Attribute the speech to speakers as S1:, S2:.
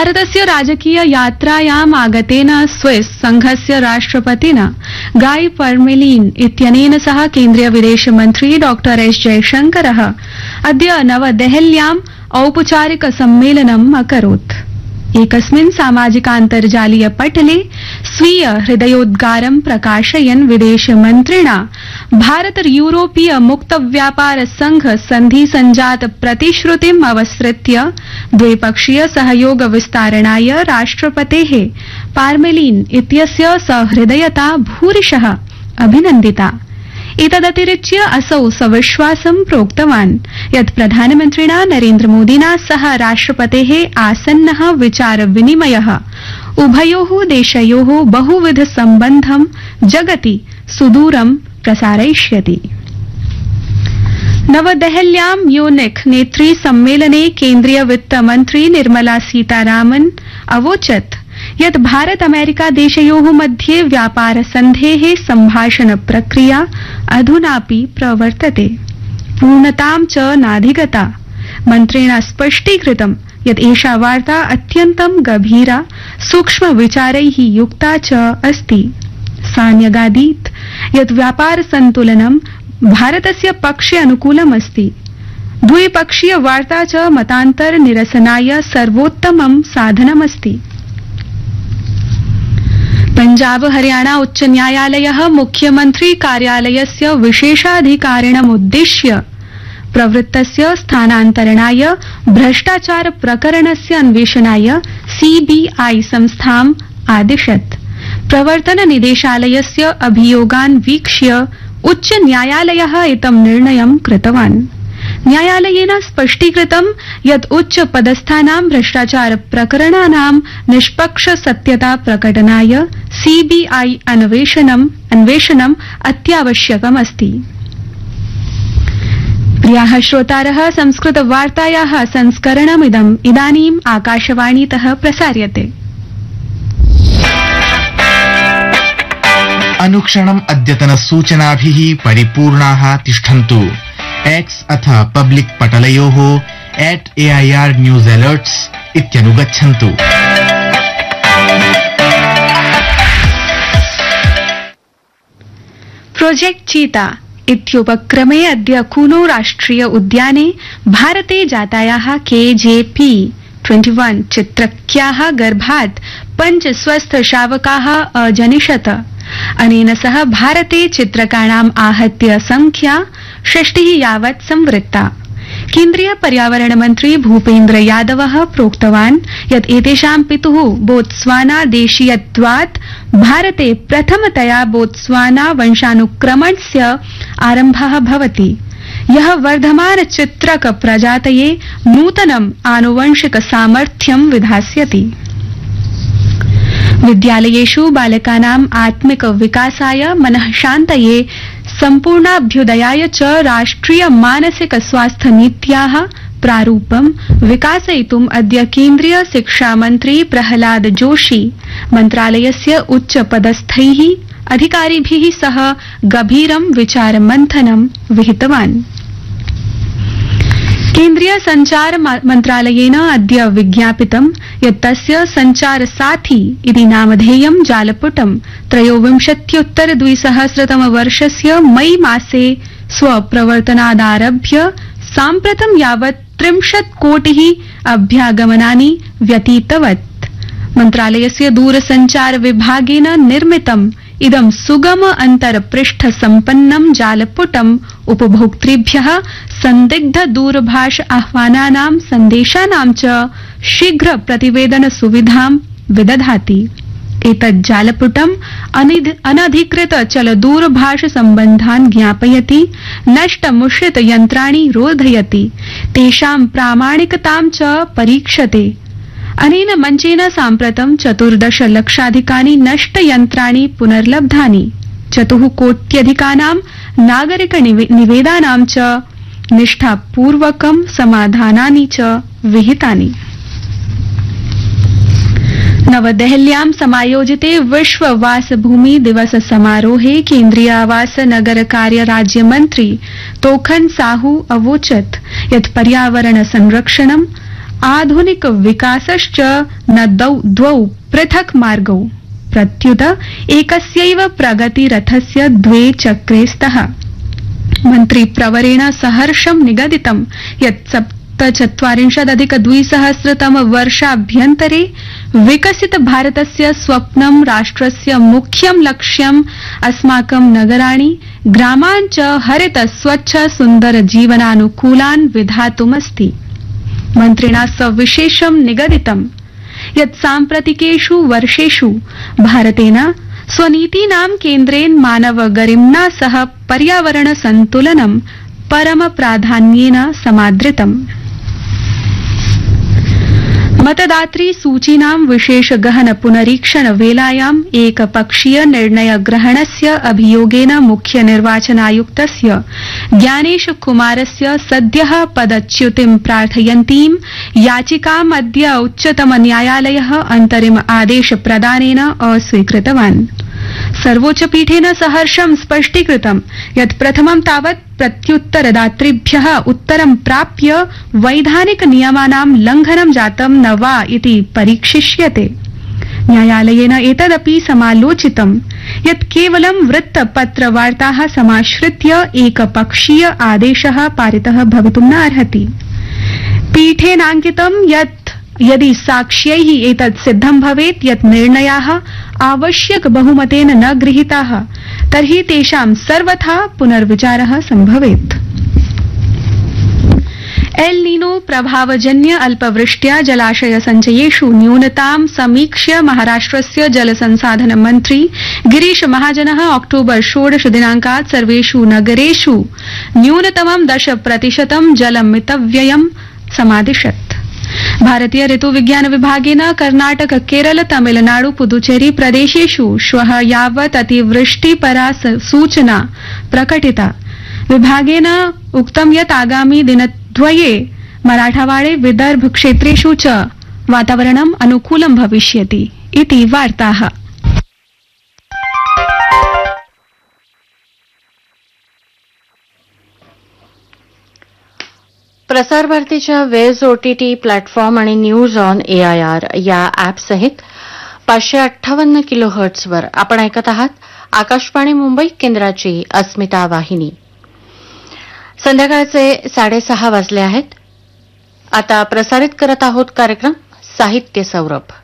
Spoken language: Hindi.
S1: भारतस्य राजकीय यात्रायाम् आगतेन स्विस संघस्य राष्ट्रपतिना गाई पर्मेलिन इत्यनेन सह केन्द्रीय विदेश मन्त्री डॉ एस जयशंकरः अद्य नवदेहल्याम् औपचारिक सम्मेलनम् अकरोत्। एकस्मिन् सामाजिकान्तर्जालीय पटले स्वीय हृदयोद्गारं प्रकाशयन् विदेशमन्त्रिणा भारत यूरोपीय मुक्त व्यापार संघ सन्धि संजात प्रतिश्रुतिम् अवसृत्य द्विपक्षीय सहयोग विस्तारणाय राष्ट्रपतेः पार्मेलिन इत्यस्य सहृदयता भूरिशः अभिनन्दिता। एतदतिरिच्य असौ सविश्वासं प्रोक्तवान् यत् प्रधानमन्त्रिणा नरेन्द्रमोदिना सह राष्ट्रपतेः आसन्नः विचार विनिमयः उभयोः देशयोः बहुविध सम्बन्धं जगति सुदूरं प्रसारयिष्यति। नवदेहल्यां यूनिक नेत्री सम्मेलने केन्द्रीय वित्तमन्त्री निर्मला सीतारामन् अवोचत् यत् भारत अमेरिका देशयोः मध्ये व्यापार सन्धेः सम्भाषण प्रक्रिया अधुनापि प्रवर्तते, पूर्णतां च नाधिगता। मन्त्रिणा स्पष्टीकृतं यत् एषा वार्ता अत्यन्तं गभीरा सूक्ष्म विचारैः युक्ता च अस्ति। सा न्यगादीत् यत् व्यापार सन्तुलनं भारतस्य पक्षे अनुकूलमस्ति। द्विपक्षीय वार्ता च मतान्तर निरसनाय सर्वोत्तमं साधनमस्ति। पंजाब हरियाणा उच्च न्यायालयः मुख्यमंत्री कार्यालयस्य विशेषाधिकारिणमुद्दिश्य प्रवृत्तस्य स्थानान्तरणाय भ्रष्टाचार प्रकरणस्य अन्वेषणाय सीबीआई संस्थाम् आदिशत्। प्रवर्तन निदेशालयस्य अभियोगान् वीक्ष्य उच्च न्यायालयः इदं निर्णयं कृतवान्। न्यायालयेन स्पष्टीकृतं यत् उच्च पदस्थानां भ्रष्टाचार प्रकरणानां निष्पक्ष सत्यता प्रकटनाय सीबीआई अन्वेषणम् अत्यावश्यकमस्ति। प्रियाः श्रोतारः, संस्कृत वार्तायाः संस्करणमिदम् इदानीम् आकाशवाणीतः प्रसार्यते।
S2: अनुक्षणम् अद्यतन सूचनाभिः परिपूर्णाः तिष्ठन्तु। एक्स अथ public पटलयोः @AIR news alerts इत्यनुगच्छन्तु।
S1: Project चीता इत्युपक्रमे अद्य कूनो राष्ट्रिय उद्याने भारते जातायाः KJP-21 चित्रक्याः गर्भात् 5 स्वस्थ शावकाः अजनिषत। अनेन सह भारते चित्रकाणाम् आहत्य संख्या 60 यावत् संवृत्ता। केन्द्रीय पर्यावरण मन्त्री भूपेन्द्र यादवः प्रोक्तवान् यत् एतेषां पितुः बोत्स्वाना देशीयत्वात् भारते प्रथमतया बोत्स्वाना वंशानुक्रमणस्य आरम्भः भवति, यः वर्धमान चित्रक प्रजातये नूतनम् आनुवंशिक सामर्थ्यं विधास्यति। विद्यालयेषु बालकानाम् आत्मिक विकासाय, मनःशान्तये, सम्पूर्णाभ्युदयाय च राष्ट्रिय मानसिक स्वास्थ्य नीत्याः प्रारूपं विकासयितुम् अद्य केन्द्रीय शिक्षा मन्त्री प्रहलाद जोशी मन्त्रालयस्य उच्च पदस्थैः अधिकारिभिः सह गभीरं विचारमन्थनं विहितवान्। केन्द्रीय संचार मन्त्रालयेन अद्य विज्ञापितं यत् तस्य संचार साथी इति नामधेयं जालपुटं 23-2000 वर्षस्य मई मासे स्वप्रवर्तनादारभ्य साम्प्रतं यावत् 30 कोटिः अभ्यागमनानि व्यतीतवत्। मन्त्रालयस्य दूरसंचार विभागेन निर्मितम् इदं सुगम अंतरपृष्ठ सम्पन्नं जालपुटम् उपभोक्तृभ्यः संदिग्ध दूरभाष आह्वानानां सन्देशानां च शीघ्र प्रतिवेदन सुविधां विदधाति। एतत् जालपुटम् अनधिकृत चल दूरभाष सम्बन्धान् ज्ञापयति, नष्टमुषित यन्त्राणि रोधयति, तेषां प्रामाणिकतां च परीक्षते। अनेन मञ्चेन साम्प्रतं 14 लक्षाधिकानि नष्टयन्त्राणि पुनर्लब्धानि, 4 कोट्यधिकानां नागरिक निवेदनानां च निष्ठापूर्वकं समाधानानि च विहितानि। नवदेहल्यां समायोजिते विश्व वासभूमि दिवस समारोहे केन्द्रीय आवास नगर कार्य राज्य मन्त्री तोखन साहू अवोचत् यत् पर्यावरण संरक्षणं, आधुनिक विकासश्च न द्वौ पृथक् मार्गौ प्रत्युत एकस्यैव प्रगतिरथस्य द्वे चक्रे स्तः। मन्त्री प्रवरेण सहर्षं निगदितं यत् 47-2000 वर्षाभ्यन्तरे विकसित भारतस्य स्वप्नं राष्ट्रस्य मुख्यं लक्ष्यम् अस्माकं नगराणि ग्रामान् च हरित स्वच्छ सुन्दर जीवनानुकूलान् विधातुमस्ति। मन्त्रिणा सविशेषं निगदितं यत् साम्प्रतिकेषु वर्षेषु भारतेन स्वनीतीनां केन्द्रेण मानवगरिम्ना सह पर्यावरण सन्तुलनं परम प्राधान्येन समादृतम्। मतदातृ सूचीनां विशेष गहन पुनरीक्षण वेलायाम् एकपक्षीय निर्णय ग्रहणस्य अभियोगेन मुख्य निर्वाचनायुक्तस्य ज्ञानेश कुमारस्य सद्यः पदच्युतिं प्रार्थयन्तीं याचिकाम् अद्य उच्चतम न्यायालयः अन्तरिम आदेश प्रदानेन अस्वीकृतवान्। सर्वोच्चपीठेन सहर्षं स्पष्टीकृतं यत् प्रथमं तावत् प्रत्युत्तरदातृभ्यः उत्तरं प्राप्य वैधानिक नियमानां लङ्घनं जातं न वा इति परीक्षिष्यते। न्यायालयेन एतदपि समालोचितं यत् केवलं वृत्तपत्रवार्ताः समाश्रित्य एकपक्षीय आदेशः पारितः भवितुं न अर्हति। पीठेनाङ्कितं यत् यदि साक्ष्यैः एतत् सिद्धं भवेत् यत् निर्णयाः आवश्यक बहुमतेन न गृहीताः तर्हि तेषां सर्वथा पुनर्विचारः संभवेत्। एल नीनो प्रभावजन्य अल्पवृष्ट्या जलाशय सञ्चयेषु न्यूनतां समीक्ष्य महाराष्ट्रस्य जलसंसाधन मन्त्री गिरीश महाजनः अक्टोबर 16 दिनाङ्कात् सर्वेषु नगरेषु न्यूनतमं 10% जलमितव्ययं समादिशत्। भारतीय ऋतु विज्ञान विभागेन कर्नाटक केरल तमिलनाडु पुदुचेरी प्रदेशेषु श्वः यावत् अतिवृष्टिपरा सूचना प्रकटिता। विभागेन उक्तं यत् आगामि दिनद्वये मराठवाड़े विदर्भ क्षेत्रेषु च वातावरणम् अनुकूलं भविष्यति इति वार्ताः।
S3: प्रसार भारतीच्या वेज ओटीटी प्लॅटफॉर्म आणि न्यूज ऑन AIR या ॲपसहित 558 किलोहर्ट्झवर आपण ऐकत आहात आकाशवाणी मुंबई केंद्राची अस्मिता वाहिनी। संध्याकाळचे 6:30 वाजले आहेत। आता प्रसारित करत आहोत कार्यक्रम साहित्य सौरभ।